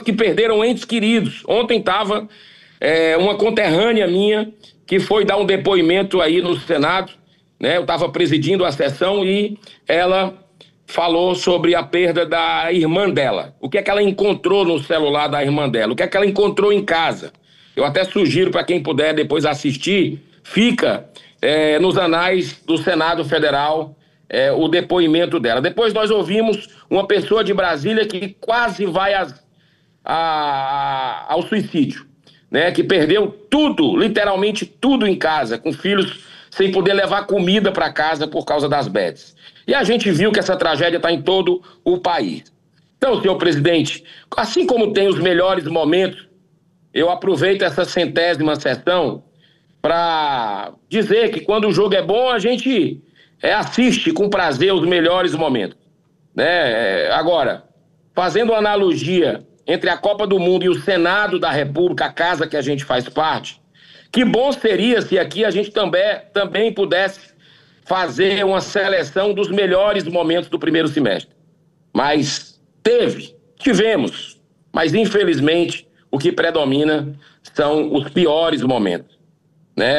que perderam entes queridos. Ontem estava uma conterrânea minha que foi dar um depoimento aí no Senado, né? Eu estava presidindo a sessão e ela falou sobre a perda da irmã dela. O que é que ela encontrou no celular da irmã dela? O que é que ela encontrou em casa? Eu até sugiro para quem puder depois assistir, fica nos anais do Senado Federal o depoimento dela. Depois nós ouvimos uma pessoa de Brasília que quase vai ao suicídio, né? Que perdeu tudo, literalmente tudo em casa, com filhos sem poder levar comida para casa por causa das bets. E a gente viu que essa tragédia está em todo o país. Então, senhor presidente, assim como tem os melhores momentos, eu aproveito essa 100ª sessão para dizer que quando o jogo é bom, a gente assiste com prazer os melhores momentos, né? Agora, fazendo uma analogia entre a Copa do Mundo e o Senado da República, a casa que a gente faz parte, que bom seria se aqui a gente também pudesse fazer uma seleção dos melhores momentos do primeiro semestre. Mas tivemos, mas infelizmente o que predomina são os piores momentos, né?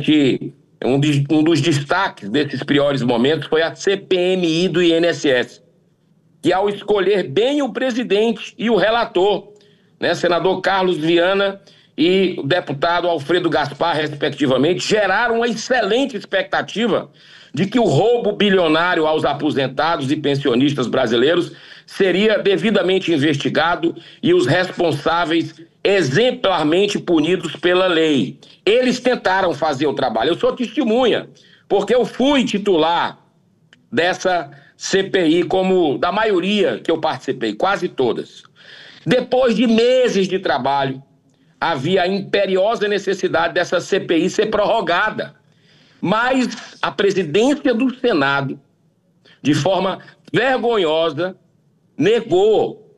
Um dos destaques desses piores momentos foi a CPMI do INSS, que ao escolher bem o presidente e o relator, né, senador Carlos Viana e o deputado Alfredo Gaspar, respectivamente, geraram uma excelente expectativa de que o roubo bilionário aos aposentados e pensionistas brasileiros seria devidamente investigado e os responsáveis exemplarmente punidos pela lei. Eles tentaram fazer o trabalho. Eu sou testemunha, porque eu fui titular dessa CPI, como da maioria que eu participei, quase todas. Depois de meses de trabalho, havia a imperiosa necessidade dessa CPI ser prorrogada. Mas a presidência do Senado, de forma vergonhosa, negou.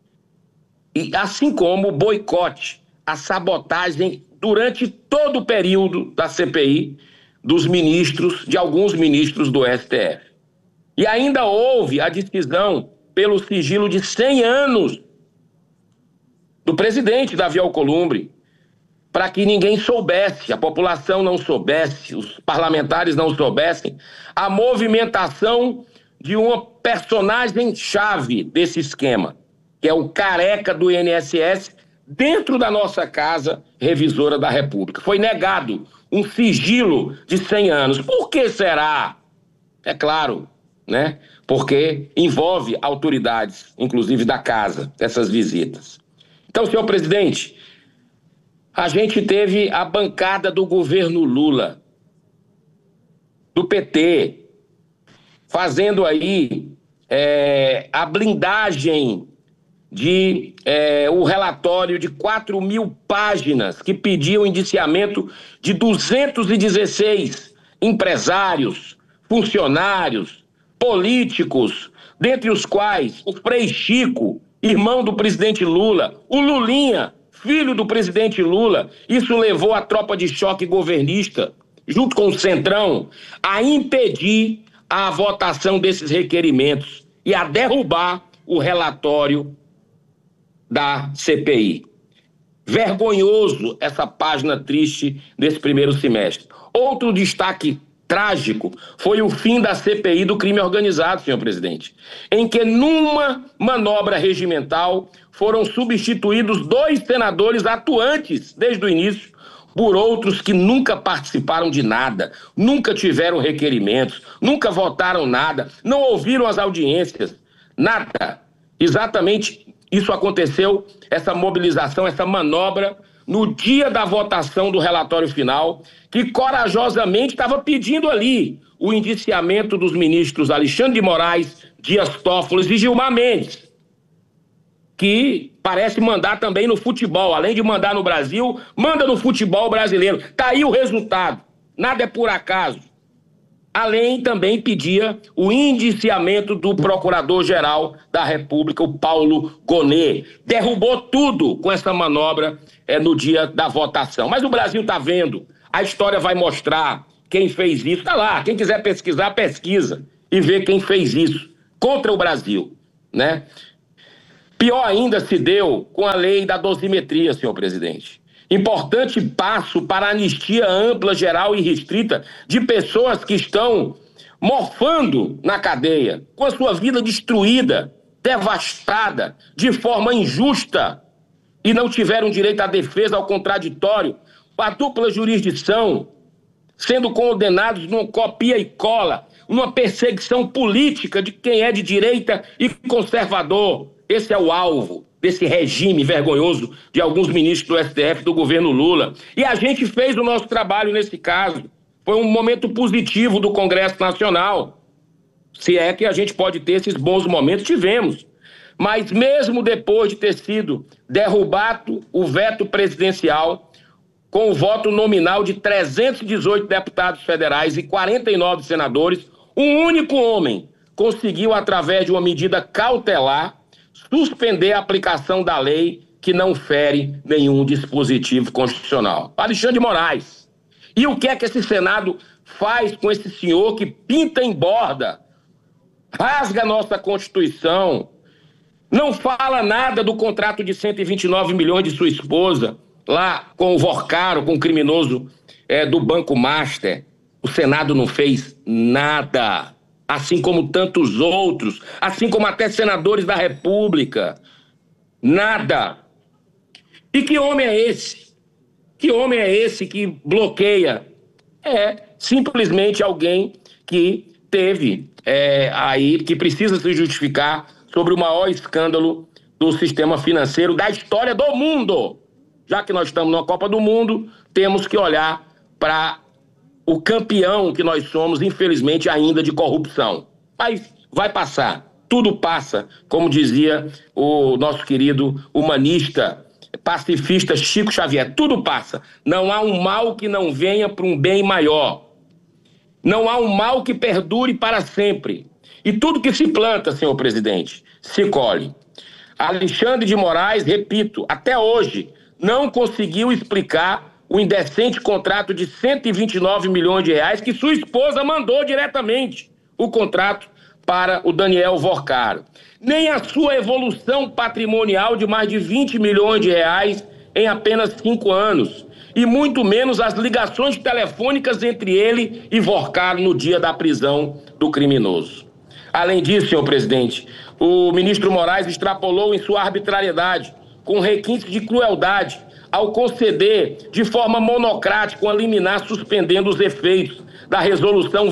E assim como o boicote, a sabotagem durante todo o período da CPI dos ministros, de alguns ministros do STF. E ainda houve a decisão pelo sigilo de 100 anos do presidente Davi Alcolumbre, para que ninguém soubesse, a população não soubesse, os parlamentares não soubessem, a movimentação de uma personagem-chave desse esquema, que é o careca do INSS, dentro da nossa casa revisora da República. Foi negado um sigilo de 100 anos. Por que será? É claro, né? Porque envolve autoridades, inclusive da casa, essas visitas. Então, senhor presidente, a gente teve a bancada do governo Lula, do PT, fazendo aí a blindagem o relatório de 4.000 páginas que pediu o indiciamento de 216 empresários, funcionários, políticos, dentre os quais o Frei Chico, irmão do presidente Lula, o Lulinha, filho do presidente Lula. Isso levou a tropa de choque governista, junto com o Centrão, a impedir a votação desses requerimentos e a derrubar o relatório da CPI. Vergonhoso essa página triste desse primeiro semestre. Outro destaque trágico foi o fim da CPI do crime organizado, senhor presidente, em que numa manobra regimental foram substituídos 2 senadores atuantes desde o início por outros que nunca participaram de nada, nunca tiveram requerimentos, nunca votaram nada, não ouviram as audiências, nada. Exatamente isso aconteceu, essa mobilização, essa manobra, no dia da votação do relatório final, que corajosamente estava pedindo ali o indiciamento dos ministros Alexandre de Moraes, Dias Toffoli e Gilmar Mendes, que parece mandar também no futebol. Além de mandar no Brasil, manda no futebol brasileiro. Está aí o resultado. Nada é por acaso. Além, também pedia o indiciamento do Procurador-Geral da República, o Paulo Gonet. Derrubou tudo com essa manobra no dia da votação. Mas o Brasil está vendo. A história vai mostrar quem fez isso. Está lá. Quem quiser pesquisar, pesquisa. E vê quem fez isso contra o Brasil, né? Pior ainda se deu com a lei da dosimetria, senhor presidente. Importante passo para a anistia ampla, geral e restrita de pessoas que estão morfando na cadeia, com a sua vida destruída, devastada, de forma injusta, e não tiveram direito à defesa, ao contraditório, a dupla jurisdição, sendo condenados numa copia e cola, numa perseguição política de quem é de direita e conservador. Esse é o alvo desse regime vergonhoso de alguns ministros do STF do governo Lula. E a gente fez o nosso trabalho nesse caso. Foi um momento positivo do Congresso Nacional. Se é que a gente pode ter esses bons momentos, tivemos. Mas mesmo depois de ter sido derrubado o veto presidencial, com o voto nominal de 318 deputados federais e 49 senadores, um único homem conseguiu, através de uma medida cautelar, suspender a aplicação da lei que não fere nenhum dispositivo constitucional. Alexandre de Moraes. E o que é que esse Senado faz com esse senhor que pinta em borda, rasga a nossa Constituição, não fala nada do contrato de 129 milhões de sua esposa, lá com o Vorcaro, com o criminoso do Banco Master? O Senado não fez nada, assim como tantos outros, assim como até senadores da República. Nada. E que homem é esse? Que homem é esse que bloqueia? É simplesmente alguém que teve aí, que precisa se justificar sobre o maior escândalo do sistema financeiro da história do mundo. Já que nós estamos numa Copa do Mundo, temos que olhar para o campeão que nós somos, infelizmente, ainda de corrupção. Mas vai passar, tudo passa, como dizia o nosso querido humanista, pacifista Chico Xavier, tudo passa. Não há um mal que não venha para um bem maior. Não há um mal que perdure para sempre. E tudo que se planta, senhor presidente, se colhe. Alexandre de Moraes, repito, até hoje, não conseguiu explicar o indecente contrato de 129 milhões de reais que sua esposa mandou diretamente o contrato para o Daniel Vorcaro. Nem a sua evolução patrimonial de mais de 20 milhões de reais em apenas 5 anos. E muito menos as ligações telefônicas entre ele e Vorcaro no dia da prisão do criminoso. Além disso, senhor presidente, o ministro Moraes extrapolou em sua arbitrariedade, com requintes de crueldade, ao conceder de forma monocrática uma liminar suspendendo os efeitos da resolução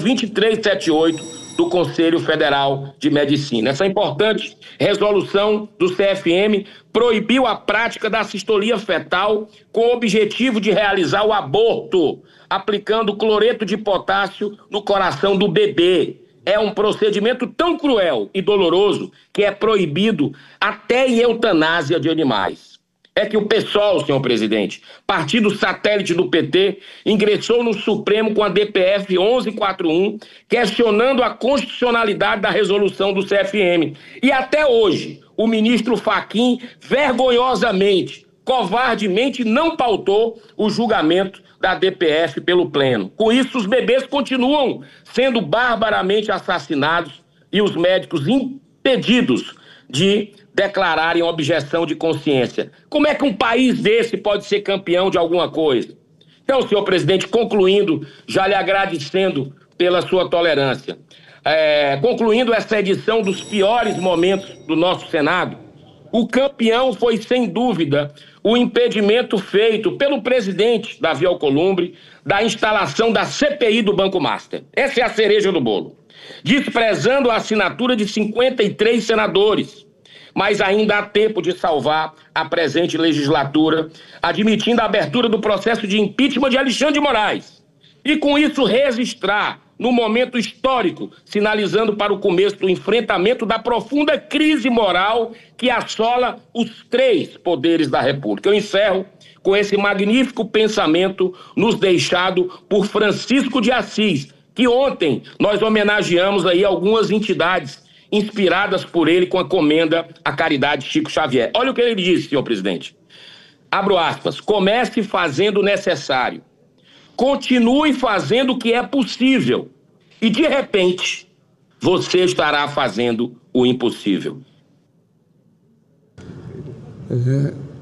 2378 do Conselho Federal de Medicina. Essa importante resolução do CFM proibiu a prática da sistolia fetal com o objetivo de realizar o aborto, aplicando cloreto de potássio no coração do bebê. É um procedimento tão cruel e doloroso que é proibido até em eutanásia de animais. É que o PSOL, senhor presidente, partido satélite do PT, ingressou no Supremo com a DPF 1141, questionando a constitucionalidade da resolução do CFM. E até hoje, o ministro Fachin, vergonhosamente, covardemente, não pautou o julgamento da DPF pelo Pleno. Com isso, os bebês continuam sendo barbaramente assassinados e os médicos impedidos de declararem objeção de consciência. Como é que um país desse pode ser campeão de alguma coisa? Então, senhor presidente, concluindo, já lhe agradecendo pela sua tolerância, concluindo essa edição dos piores momentos do nosso Senado, o campeão foi, sem dúvida, o impedimento feito pelo presidente Davi Alcolumbre da instalação da CPI do Banco Master. Essa é a cereja do bolo. Desprezando a assinatura de 53 senadores. Mas ainda há tempo de salvar a presente legislatura, admitindo a abertura do processo de impeachment de Alexandre de Moraes. E com isso registrar, no momento histórico, sinalizando para o começo do enfrentamento da profunda crise moral que assola os 3 poderes da República. Eu encerro com esse magnífico pensamento nos deixado por Francisco de Assis, que ontem nós homenageamos aí algumas entidades inspiradas por ele com a comenda à caridade Chico Xavier. Olha o que ele disse, senhor presidente. Abro aspas. Comece fazendo o necessário. Continue fazendo o que é possível. E, de repente, você estará fazendo o impossível.